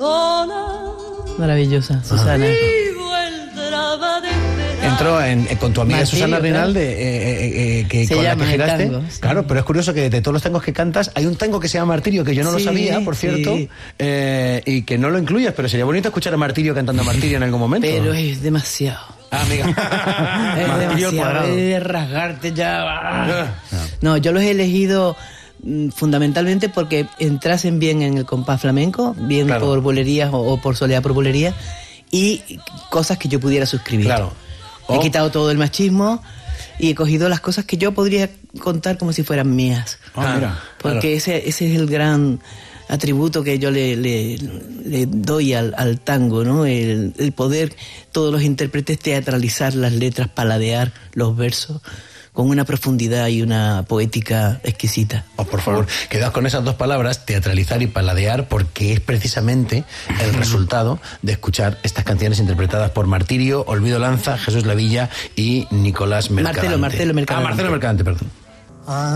Maravillosa, Susana. Entró con tu amiga Martirio, Susana Rinaldi, Se con la llama que el giraste. tango, sí. Claro, pero es curioso que de todos los tangos que cantas, hay un tango que se llama Martirio, que yo no lo Sí, sabía, por cierto, sí. y que no lo incluyes, pero sería bonito escuchar a Martirio cantando a Martirio en algún momento. Pero es demasiado. Ah, amiga. Es Martirio al demasiado, cuadrado. es de rasgarte ya. No, yo los he elegido fundamentalmente porque entrasen bien en el compás flamenco, bien Claro. por bolerías o por soleá por bolería, y cosas que yo pudiera suscribir. Claro. He quitado todo el machismo y he cogido las cosas que yo podría contar como si fueran mías. Mira, Porque claro. ese es el gran atributo que yo le doy al tango, ¿no? El poder, todos los intérpretes, teatralizar las letras, paladear los versos con una profundidad y una poética exquisita. Oh, por favor, quedaos con esas dos palabras, teatralizar y paladear, porque es precisamente el resultado de escuchar estas canciones interpretadas por Martirio, Olvido Lanza, Jesús Lavilla y Nicolás Mercadante. Marcelo Mercadante. Marcelo Mercadante, perdón.